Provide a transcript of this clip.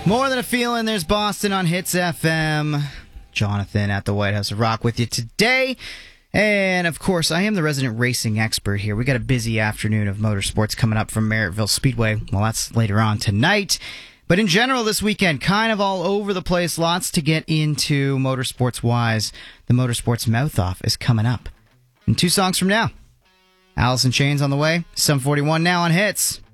More than a feeling, there's Boston on Hits FM. Jonathan at the White House of Rock with you today. And, of course, I am the resident racing expert here. We got a busy afternoon of motorsports coming up from Merrittville Speedway. Well, that's later on tonight. But in general, this weekend, kind of all over the place. Lots to get into motorsports-wise. The Motorsports Mouth-Off is coming up in 2 songs from now. Alice in Chains on the way. 7:41 now on Hits.